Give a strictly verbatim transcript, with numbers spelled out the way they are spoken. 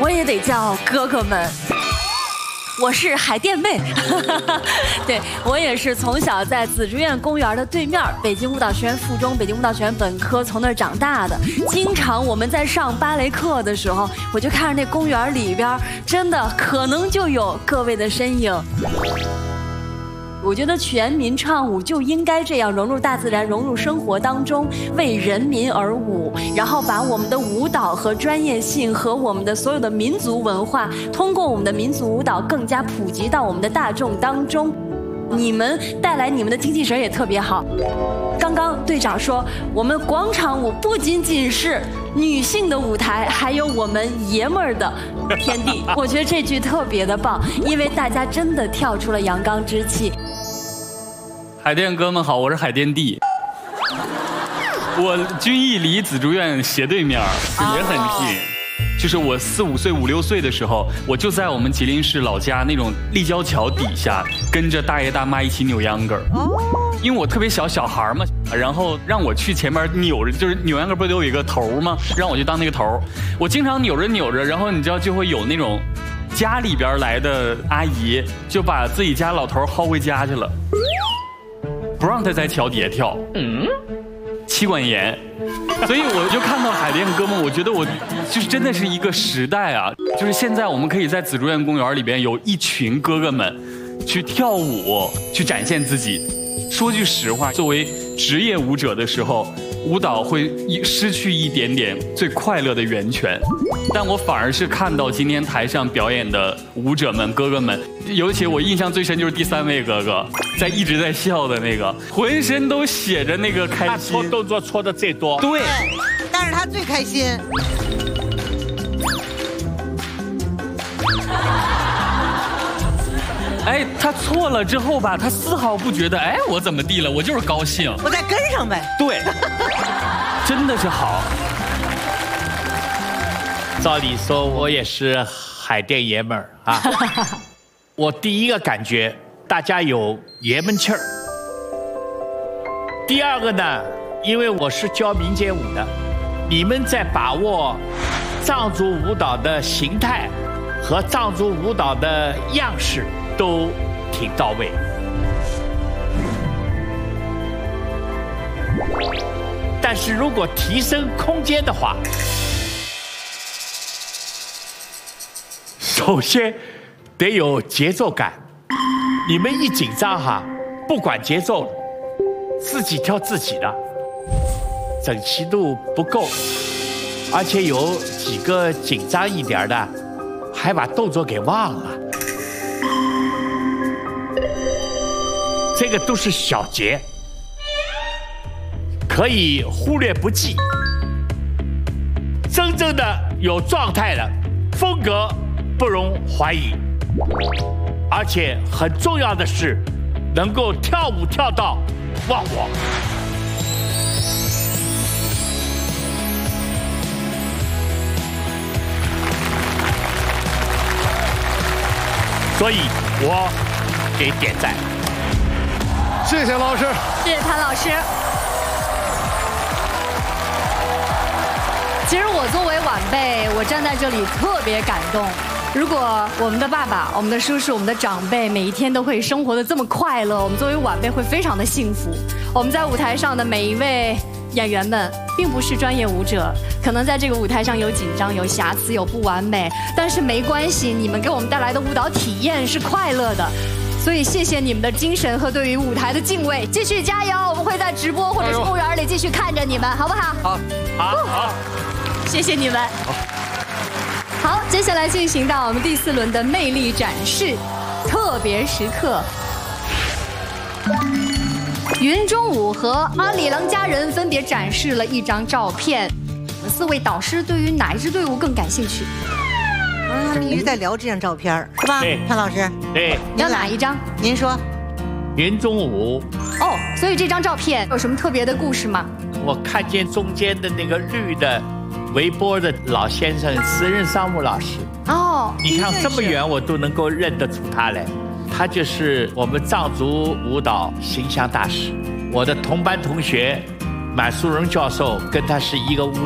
我也得叫哥哥们。我是海淀妹，对我也是从小在紫竹院公园的对面，北京舞蹈学院附中、北京舞蹈学院本科，从那儿长大的。经常我们在上芭蕾课的时候，我就看着那公园里边，真的可能就有各位的身影。我觉得全民唱舞就应该这样融入大自然，融入生活当中，为人民而舞，然后把我们的舞蹈和专业性和我们的所有的民族文化，通过我们的民族舞蹈更加普及到我们的大众当中。你们带来你们的精气神也特别好。刚刚队长说，我们广场舞不仅仅是女性的舞台，还有我们爷们儿的天地。我觉得这句特别的棒，因为大家真的跳出了阳刚之气。 海淀哥们好，我是海淀弟。我军艺离紫竹院斜对面，也很近。就是我四五岁、五六岁的时候，我就在我们吉林市老家那种立交桥底下，跟着大爷大妈一起扭秧歌。因为我特别小小孩嘛，然后让我去前面扭着，就是扭秧歌不都有一个头吗？让我去当那个头。我经常扭着扭着，然后你知道就会有那种家里边来的阿姨就把自己家老头薅回家去了。不让他在桥底下跳，嗯，妻管严，所以我就看到海淀哥们，我觉得我就是真的是一个时代啊！就是现在我们可以在紫竹院公园里边有一群哥哥们去跳舞，去展现自己。说句实话，作为职业舞者的时候，舞蹈会失去一点点最快乐的源泉，但我反而是看到今天台上表演的舞者们、哥哥们，尤其我印象最深就是第三位哥哥，在一直在笑的那个，浑身都写着那个开心。他搓动作搓的最多， 对， 但是他最开心。 哎，他错了之后吧，他丝毫不觉得，哎，我怎么地了？我就是高兴， 我再跟上呗。 对，真的是好。 照理说，我也是海淀爷们儿啊。我第一个感觉，大家有爷们气儿。第二个呢，因为我是教民间舞的，你们在把握藏族舞蹈的形态和藏族舞蹈的样式都挺到位。但是如果提升空间的话，首先得有节奏感。你们一紧张哈，不管节奏了，自己跳自己的，整齐度不够，而且有几个紧张一点的，还把动作给忘了。这个都是小节，可以忽略不计。真正的有状态的风格不容怀疑，而且很重要的是，能够跳舞跳到忘我。所以，我给点赞。 谢谢老师， 谢谢谭老师。其实我作为晚辈，我站在这里特别感动。如果我们的爸爸、我们的叔叔、我们的长辈每一天都可以生活得这么快乐，我们作为晚辈会非常的幸福。我们在舞台上的每一位演员们，并不是专业舞者，可能在这个舞台上有紧张、有瑕疵、有不完美，但是没关系，你们给我们带来的舞蹈体验是快乐的。所以谢谢你们的精神和对于舞台的敬畏，继续加油！我们会在直播或者是公园里继续看着你们，好不好？ 好，好，好， 谢谢你们。好，接下来进行到我们第四轮的魅力展示，特别时刻。云中舞和阿里郎家人分别展示了一张照片。四位导师对于哪一支队伍更感兴趣？ 嗯，他们一直在聊这张照片，是吧？ 对， 潘老师。 对。 要哪一张？ 您说。 云中舞。 哦，所以这张照片有什么特别的故事吗？ 我看见中间的那个绿的围脖的老先生，时任商务老师。 哦。 你看这么远，我都能够认得出他来。他就是我们藏族舞蹈形象大使。我的同班同学满树荣教授跟他是一个屋。